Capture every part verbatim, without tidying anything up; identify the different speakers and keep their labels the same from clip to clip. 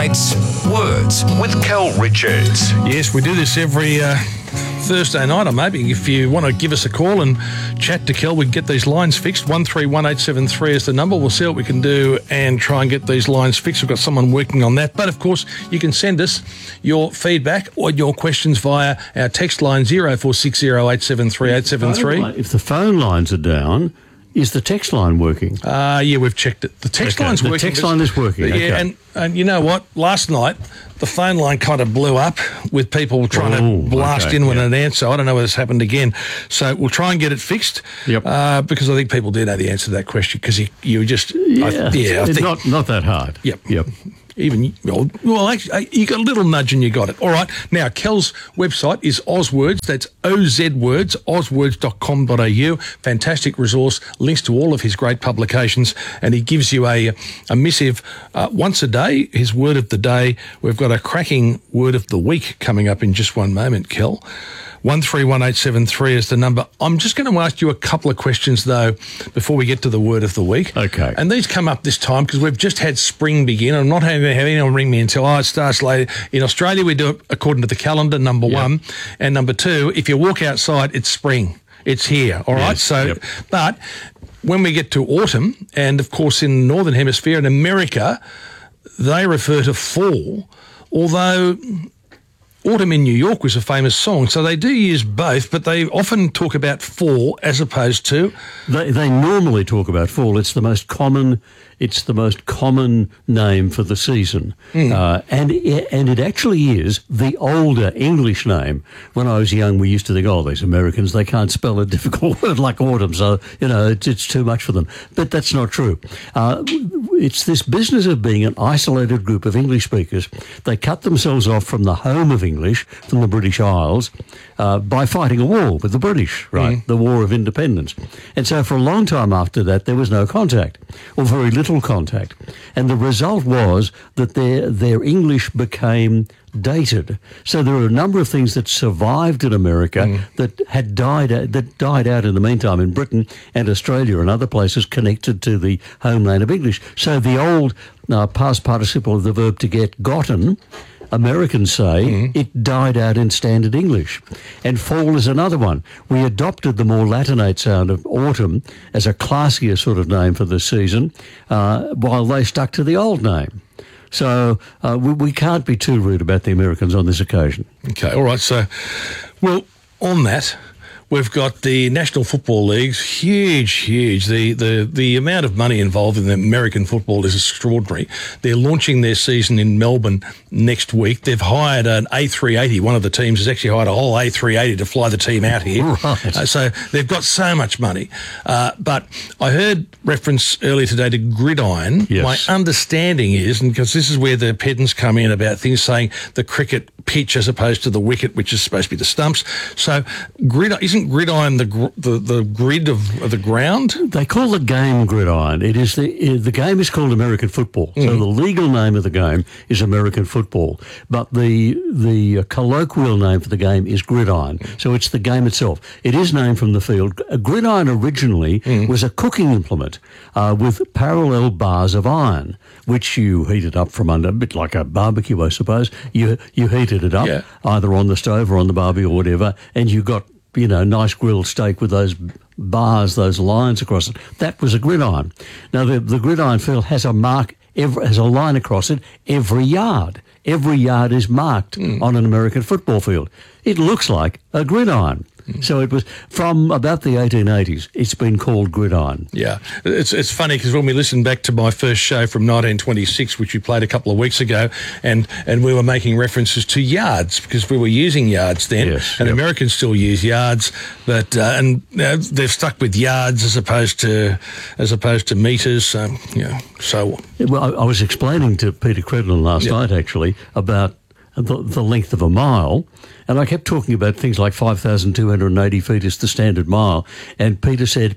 Speaker 1: Tonight's Words with Kel Richards.
Speaker 2: Yes, we do this every uh, Thursday night. I'm hoping if you want to give us a call and chat to Kel, we can get these lines fixed. one three one eight seven three is the number. We'll see what we can do and try and get these lines fixed. We've got someone working on that. But, of course, you can send us your feedback or your questions via our text line zero four six zero eight seven three eight seven three.
Speaker 3: If the phone lines are down, is the text line working?
Speaker 2: Uh, yeah, we've checked it. The text
Speaker 3: okay.
Speaker 2: line's
Speaker 3: the
Speaker 2: working.
Speaker 3: The text line is working,
Speaker 2: Yeah,
Speaker 3: okay.
Speaker 2: and, and you know what? Last night, the phone line kind of blew up with people trying
Speaker 3: oh,
Speaker 2: to blast
Speaker 3: okay,
Speaker 2: in with
Speaker 3: yeah.
Speaker 2: an answer. I don't know whether this happened again. So we'll try and get it fixed.
Speaker 3: Yep.
Speaker 2: Uh, because I think people do know the answer to that question because you, you just...
Speaker 3: Yeah,
Speaker 2: I, yeah I
Speaker 3: it's
Speaker 2: think,
Speaker 3: not, not that hard.
Speaker 2: Yep.
Speaker 3: Yep.
Speaker 2: Even, well, well, actually, you got a little nudge and you got it. All right. Now, Kel's website is Ozwords. That's O Z Words, ozwords dot com dot a u. Fantastic resource. Links to all of his great publications. And he gives you a, a missive uh, once a day, his word of the day. We've got a cracking word of the week coming up in just one moment, Kel. one three one eight seven three is the number. I'm just going to ask you a couple of questions, though, before we get to the word of the week.
Speaker 3: Okay.
Speaker 2: And these come up this time because we've just had spring begin. I'm not having to have anyone ring me until, oh, it starts later. In Australia, we do it according to the calendar, number
Speaker 3: Yep.
Speaker 2: one. And number two, if you walk outside, it's spring. It's here, all right?
Speaker 3: Yes,
Speaker 2: So,
Speaker 3: yep.
Speaker 2: But when we get to autumn, and, of course, in the Northern Hemisphere, in America, they refer to fall, although... Autumn in New York was a famous song, so they do use both, but they often talk about fall as opposed to...
Speaker 3: They, they normally talk about fall. It's the most common. It's the most common name for the season, mm. uh, and and it actually is the older English name. When I was young, we used to think, oh, these Americans, they can't spell a difficult word like autumn, so you know it's, it's too much for them. But that's not true. Uh, it's this business of being an isolated group of English speakers. They cut themselves off from the home of English, from the British Isles, uh, by fighting a war with the British, right? Mm. The War of Independence. And so for a long time after that, there was no contact, or very little contact. And the result was that their their English became dated. So there are a number of things that survived in America mm. that had died that died out in the meantime in Britain and Australia and other places connected to the homeland of English. So the old uh, past participle of the verb to get, gotten, Americans say mm-hmm. it died out in standard English. And fall is another one. We adopted the more Latinate sound of autumn as a classier sort of name for the season, uh, while they stuck to the old name. So uh, we, we can't be too rude about the Americans on this occasion.
Speaker 2: Okay, all right. So, well, on that... We've got the National Football Leagues, huge, huge. The, the the amount of money involved in the American football is extraordinary. They're launching their season in Melbourne next week. They've hired an A three eighty. One of the teams has actually hired a whole A three eighty to fly the team out here.
Speaker 3: Right.
Speaker 2: Uh, so they've got so much money. Uh, but I heard reference earlier today to gridiron.
Speaker 3: Yes.
Speaker 2: My understanding is, and because this is where the pedants come in about things saying the cricket pitch as opposed to the wicket, which is supposed to be the stumps. So gridiron, isn't gridiron the, gr- the the grid of, of the ground?
Speaker 3: They call the game gridiron. It is the the game is called American football. Mm. So the legal name of the game is American football, but the the colloquial name for the game is gridiron. So it's the game itself. It is named from the field. A gridiron originally mm. was a cooking implement uh, with parallel bars of iron, which you heated up from under, a bit like a barbecue, I suppose. You you heated it up,
Speaker 2: yeah.
Speaker 3: either on the stove or on the barbie or whatever, and you got, you know, nice grilled steak with those bars, those lines across it. That was a gridiron. Now, the, the gridiron field has a mark, every, has a line across it every yard. Every yard is marked mm. on an American football field. It looks like a gridiron. So it was from about the eighteen eighties. It's been called gridiron.
Speaker 2: Yeah, it's it's funny because when we listened back to my first show from nineteen twenty-six, which we played a couple of weeks ago, and, and we were making references to yards because we were using yards then,
Speaker 3: yes,
Speaker 2: and
Speaker 3: yep.
Speaker 2: Americans still use yards, but uh, and uh, they've stuck with yards as opposed to as opposed to meters. Um, yeah, so
Speaker 3: well, I, I was explaining to Peter Credlin last yep. night actually about the, the length of a mile. And I kept talking about things like five thousand two hundred eighty feet is the standard mile. And Peter said,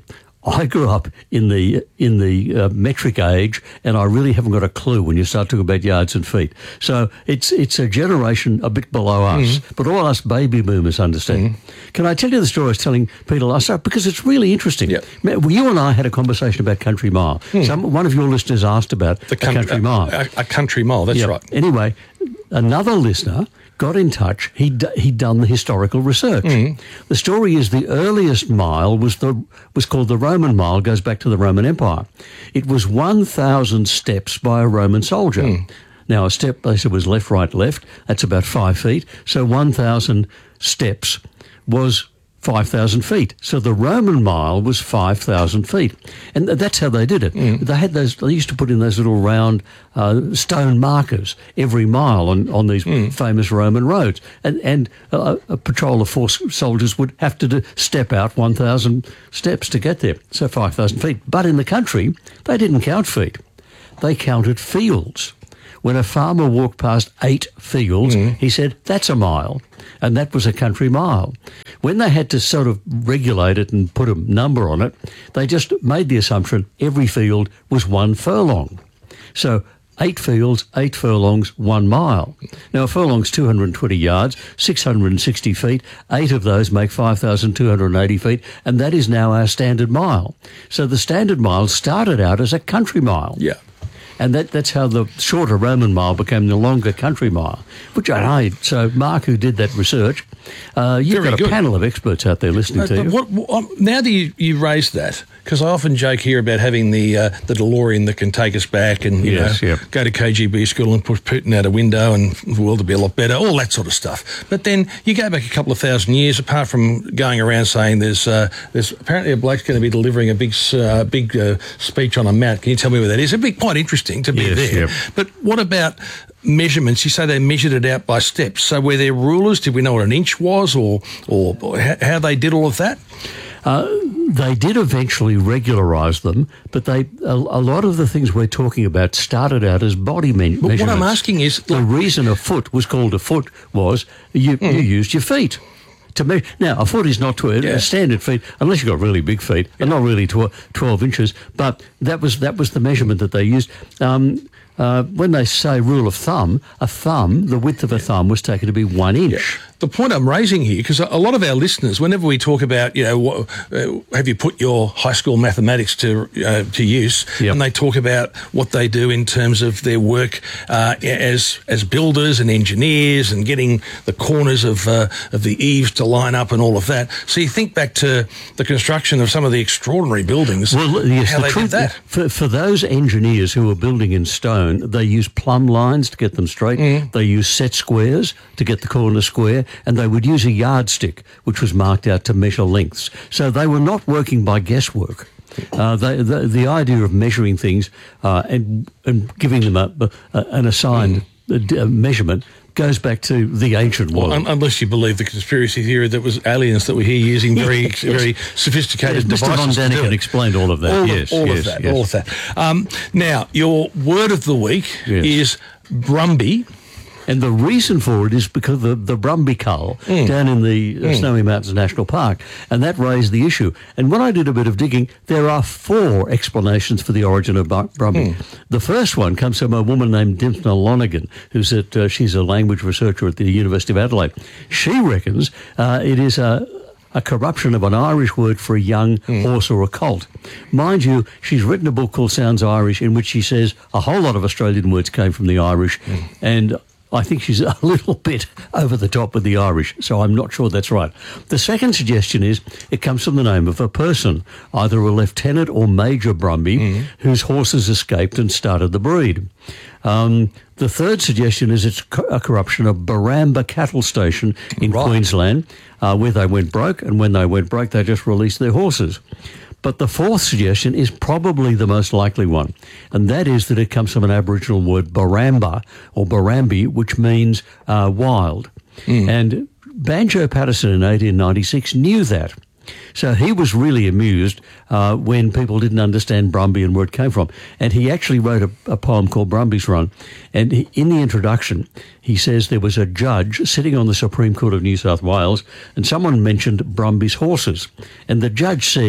Speaker 3: I grew up in the in the uh, metric age, and I really haven't got a clue when you start talking about yards and feet. So it's it's a generation a bit below us, mm. but all us baby boomers understand. Mm. Can I tell you the story I was telling Peter last night? Because it's really interesting.
Speaker 2: Yep.
Speaker 3: You and I had a conversation about Country Mile. Mm. Some, one of your listeners asked about the
Speaker 2: country,
Speaker 3: Country Mile.
Speaker 2: A, a Country Mile, that's
Speaker 3: yep.
Speaker 2: right.
Speaker 3: Anyway, another listener got in touch. He'd, he'd done the historical research. Mm. The story is the earliest mile was the was called the Roman Mile, goes back to the Roman Empire. It was one thousand steps by a Roman soldier. Mm. Now, a step, they said, was left, right, left. That's about five feet. So one thousand steps was five thousand feet. So the Roman mile was five thousand feet. And that's how they did it. Mm. They had those, they used to put in those little round uh, stone markers every mile on, on these mm. famous Roman roads. And, and a, a patrol of four soldiers would have to do, step out one thousand steps to get there. So five thousand feet. But in the country, they didn't count feet. They counted fields. When a farmer walked past eight fields, mm. he said, that's a mile. And that was a country mile. When they had to sort of regulate it and put a number on it, they just made the assumption every field was one furlong. So eight fields, eight furlongs, one mile. Now, a furlong's two hundred twenty yards, six hundred sixty feet. Eight of those make five thousand two hundred eighty feet, and that is now our standard mile. So the standard mile started out as a country mile.
Speaker 2: Yeah.
Speaker 3: And that, that's how the shorter Roman mile became the longer country mile, which I know. So Mark, who did that research, uh, you've
Speaker 2: Very
Speaker 3: got a
Speaker 2: good.
Speaker 3: panel of experts out there listening
Speaker 2: Uh,
Speaker 3: to
Speaker 2: but
Speaker 3: you.
Speaker 2: what, what, now that you, you raised that, because I often joke here about having the uh, the DeLorean that can take us back and you
Speaker 3: Yes,
Speaker 2: know
Speaker 3: yep.
Speaker 2: go to K G B school and push Putin out a window and the world will be a lot better, all that sort of stuff. But then you go back a couple of thousand years, apart from going around saying there's uh, there's apparently a bloke's going to be delivering a big uh, big uh, speech on a mount. Can you tell me where that is? It'd be quite interesting to be
Speaker 3: Yes,
Speaker 2: there.
Speaker 3: yep.
Speaker 2: But what about measurements? You say they measured it out by steps. So were there rulers? Did we know what an inch was, or or, or how they did all of that?
Speaker 3: Uh, they did eventually regularise them, but they a, a lot of the things we're talking about started out as body me-
Speaker 2: But
Speaker 3: measurements.
Speaker 2: what I'm asking is,
Speaker 3: the
Speaker 2: like,
Speaker 3: reason a foot was called a foot was you,
Speaker 2: Mm.
Speaker 3: you used your feet. To me, now, a foot is not tw-
Speaker 2: Yeah.
Speaker 3: a standard feet, unless you've got really big feet, and not really tw- twelve inches, but that was that was the measurement that they used. Um, uh, when they say rule of thumb, a thumb, the width of a thumb was taken to be one inch.
Speaker 2: the point I'm raising here, because a lot of our listeners, whenever we talk about, you know, what, uh, have you put your high school mathematics to uh, to use,
Speaker 3: Yep.
Speaker 2: and they talk about what they do in terms of their work uh, as as builders and engineers and getting the corners of uh, of the eaves to line up and all of that. So you think back to the construction of some of the extraordinary buildings,
Speaker 3: Well, yes,
Speaker 2: how
Speaker 3: the
Speaker 2: they
Speaker 3: truth,
Speaker 2: did that.
Speaker 3: For, for those engineers who were building in stone, they used plumb lines to get them straight.
Speaker 2: Mm.
Speaker 3: They used set squares to get the corner square, and they would use a yardstick, which was marked out to measure lengths. So they were not working by guesswork. Uh, they, the, the idea of measuring things uh, and, and giving them a, a, an assigned mm. uh, measurement goes back to the ancient world.
Speaker 2: Well, un- unless you believe the conspiracy theory that was aliens that were here using very,
Speaker 3: Yes.
Speaker 2: very sophisticated
Speaker 3: Yes, Mister
Speaker 2: devices.
Speaker 3: Von
Speaker 2: to do
Speaker 3: Daniken
Speaker 2: it.
Speaker 3: explained all of that.
Speaker 2: All,
Speaker 3: yes,
Speaker 2: of, all
Speaker 3: yes,
Speaker 2: of that.
Speaker 3: yes.
Speaker 2: All of that. Um, now, your word of the week
Speaker 3: Yes.
Speaker 2: is Brumby.
Speaker 3: And the reason for it is because of the, the Brumby Cull
Speaker 2: Mm.
Speaker 3: down in the uh,
Speaker 2: Mm.
Speaker 3: Snowy Mountains National Park. And that raised the issue. And when I did a bit of digging, there are four explanations for the origin of Br- Brumby.
Speaker 2: Mm.
Speaker 3: The first one comes from a woman named Dimthna Lonergan, who's at, uh, she's a language researcher at the University of Adelaide. She reckons uh, it is a... a corruption of an Irish word for a young
Speaker 2: Mm.
Speaker 3: horse or a colt. Mind you, she's written a book called Sounds Irish in which she says a whole lot of Australian words came from the Irish,
Speaker 2: Mm.
Speaker 3: and I think she's a little bit over the top with the Irish, so I'm not sure that's right. The second suggestion is it comes from the name of a person, either a Lieutenant or Major Brumby,
Speaker 2: Mm.
Speaker 3: whose horses escaped and started the breed. Um, the third suggestion is it's co- a corruption of Baramba Cattle Station in
Speaker 2: Right.
Speaker 3: Queensland, uh, where they went broke, and when they went broke, they just released their horses. But the fourth suggestion is probably the most likely one, and that is that it comes from an Aboriginal word, Baramba, or Barambi, which means uh, wild.
Speaker 2: Mm.
Speaker 3: And Banjo Patterson in eighteen ninety-six knew that. So he was really amused uh, when people didn't understand Brumby and where it came from. And he actually wrote a, a poem called Brumby's Run. And he, in the introduction, he says there was a judge sitting on the Supreme Court of New South Wales, and someone mentioned Brumby's horses. And the judge said,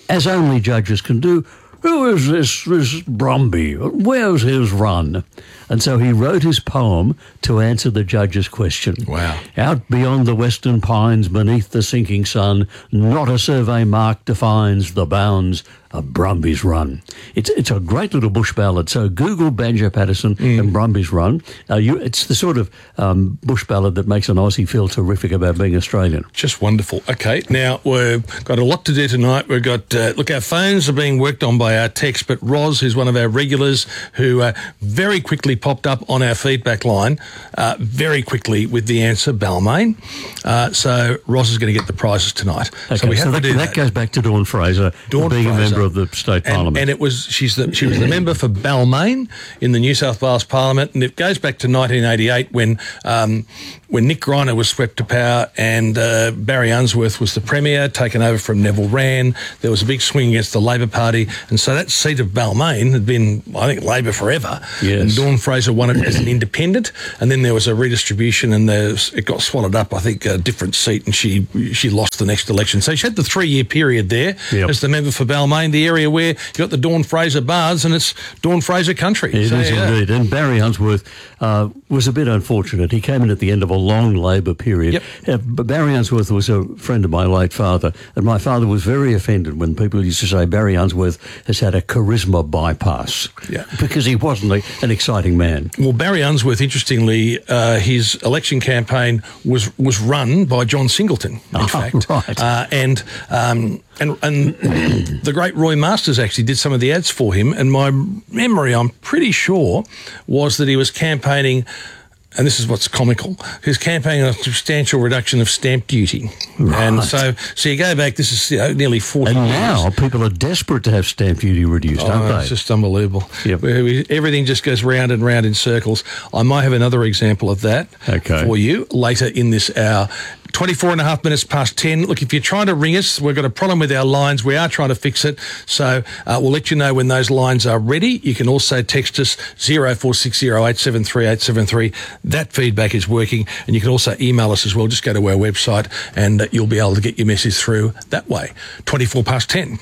Speaker 3: as only judges can do, who is this, this Brumby? Where's his run? And so he wrote his poem to answer the judge's question.
Speaker 2: Wow.
Speaker 3: Out beyond the western pines, beneath the sinking sun, not a survey mark defines the bounds of Brumby's Run. It's it's a great little bush ballad. So Google Banjo Patterson mm. and Brumby's Run. Uh, you, it's the sort of um, bush ballad that makes an Aussie feel terrific about being Australian.
Speaker 2: Just wonderful. Okay, now we've got a lot to do tonight. We've got, uh, look, our phones are being worked on by our text, but Roz, who's one of our regulars, who uh, very quickly popped up on our feedback line, uh, very quickly with the answer, Balmain. Uh, so Roz is going to get the prizes tonight.
Speaker 3: Okay,
Speaker 2: so we have
Speaker 3: so
Speaker 2: to
Speaker 3: that,
Speaker 2: do
Speaker 3: that.
Speaker 2: that
Speaker 3: goes back to Dawn Fraser,
Speaker 2: Dawn
Speaker 3: being
Speaker 2: Fraser.
Speaker 3: a member of the state
Speaker 2: and,
Speaker 3: parliament.
Speaker 2: And it was she's the, she was the member for Balmain in the New South Wales Parliament, and it goes back to nineteen eighty-eight when um, when Nick Greiner was swept to power and uh, Barry Unsworth was the Premier, taken over from Neville Wran. There was a big swing against the Labor Party, and so that seat of Balmain had been, I think, Labor forever.
Speaker 3: Yes.
Speaker 2: And Dawn Fraser won it as an independent, and then there was a redistribution, and there's, it got swallowed up, I think, a different seat, and she she lost the next election. So she had the three-year period there
Speaker 3: yep.
Speaker 2: as the member for Balmain, the area where you got the Dawn Fraser bars, and it's Dawn Fraser country.
Speaker 3: It
Speaker 2: so,
Speaker 3: is
Speaker 2: yeah.
Speaker 3: indeed. And Barry Unsworth uh, was a bit unfortunate. He came in at the end of a long Labor period.
Speaker 2: Yep.
Speaker 3: Uh, but Barry Unsworth was a friend of my late father, and my father was very offended when people used to say Barry Unsworth has had a charisma bypass.
Speaker 2: Yeah.
Speaker 3: Because he wasn't a, an exciting man.
Speaker 2: Well, Barry Unsworth, interestingly, uh, his election campaign was was run by John Singleton, in
Speaker 3: Oh,
Speaker 2: fact.
Speaker 3: right.
Speaker 2: Uh, and um, and and the great Roy Masters actually did some of the ads for him, and my memory, I'm pretty sure, was that he was campaigning, and this is what's comical, he was campaigning on a substantial reduction of stamp duty.
Speaker 3: Right.
Speaker 2: And so so you go back, this is you know, nearly forty
Speaker 3: And
Speaker 2: years.
Speaker 3: now people are desperate to have stamp duty reduced,
Speaker 2: Oh,
Speaker 3: aren't they?
Speaker 2: it's just unbelievable.
Speaker 3: Yep.
Speaker 2: Where we, everything just goes round and round in circles. I might have another example of that
Speaker 3: Okay.
Speaker 2: for you later in this hour. twenty-four and a half minutes past ten. Look, if you're trying to ring us, we've got a problem with our lines. We are trying to fix it. So uh, we'll let you know when those lines are ready. You can also text us zero four six zero eight seven three eight seven three. That feedback is working. And you can also email us as well. Just go to our website and uh, you'll be able to get your message through that way. twenty-four past ten.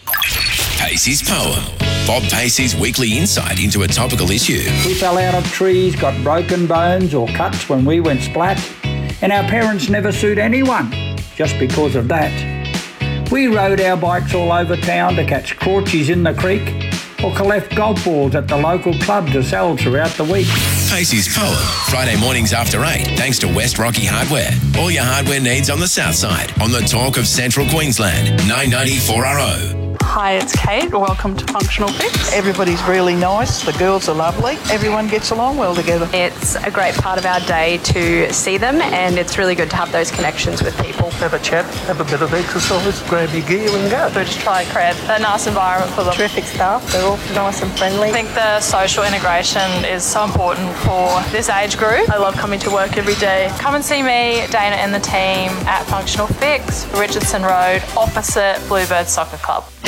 Speaker 1: Pacey's poem. Bob Pacey's weekly insight into a topical issue.
Speaker 4: We fell out of trees, got broken bones or cuts when we went splat, and our parents never sued anyone just because of that. We rode our bikes all over town to catch crawchies in the creek or collect golf balls at the local club to sell throughout the week.
Speaker 1: Pacey's poem. Friday mornings after eight, thanks to West Rocky Hardware. All your hardware needs on the south side. On the talk of Central Queensland. nine ninety-four R O.
Speaker 5: Hi, it's Kate. Welcome to Functional Fix.
Speaker 6: Everybody's really nice. The girls are lovely. Everyone gets along well together.
Speaker 5: It's a great part of our day to see them, and it's really good to have those connections with people.
Speaker 6: Have a chat, have a bit of exercise, grab your gear and go.
Speaker 5: So just try to create a nice environment for them.
Speaker 7: Terrific staff. They're all nice and friendly.
Speaker 5: I think the social integration is so important for this age group. I love coming to work every day. Come and see me, Dana and the team at Functional Fix, Richardson Road, opposite Bluebird Soccer Club.